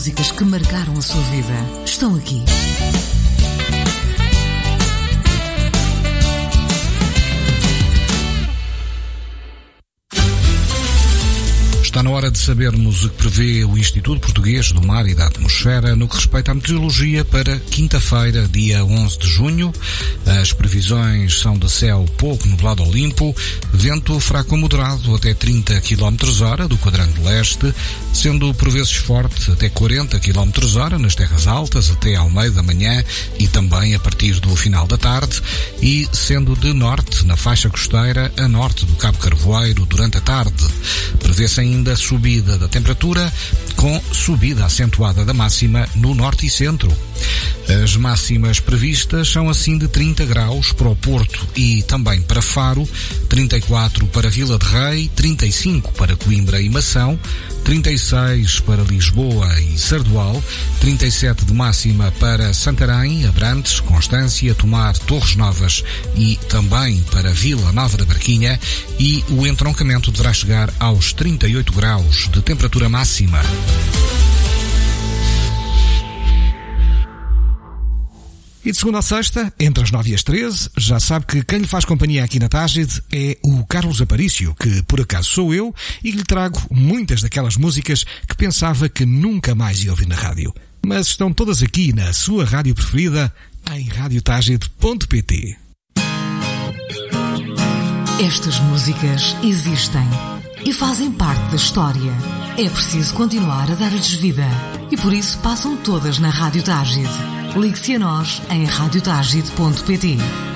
Músicas que marcaram a sua vida estão aqui. Está na hora de sabermos o que prevê o Instituto Português do Mar e da Atmosfera no que respeita à meteorologia para quinta-feira, dia 11 de junho. As previsões são de céu pouco nublado ou limpo, vento fraco a moderado até 30 km/h do quadrante leste, sendo por vezes forte até 40 km/h nas terras altas até ao meio da manhã e também a partir do final da tarde, e sendo de norte na faixa costeira a norte do Cabo Carvoeiro durante a tarde. Prevê-se ainda a subida da temperatura, com subida acentuada da máxima no norte e centro. As máximas previstas são assim de 30 graus para o Porto e também para Faro, 34 para Vila de Rei, 35 para Coimbra e Mação, 36 para Lisboa e Sardual, 37 de máxima para Santarém, Abrantes, Constância, Tomar, Torres Novas e também para Vila Nova da Barquinha, e o entroncamento deverá chegar aos 38 graus de temperatura máxima. E de segunda a sexta, entre as 9 e as 13, já sabe que quem lhe faz companhia aqui na Tágide é o Carlos Aparício, que por acaso sou eu, e lhe trago muitas daquelas músicas que pensava que nunca mais ia ouvir na rádio. Mas estão todas aqui na sua rádio preferida, em radiotagide.pt. Estas músicas existem e fazem parte da história. É preciso continuar a dar-lhes vida e por isso passam todas na Rádio Tágide. Ligue-se a nós em radiotagide.pt.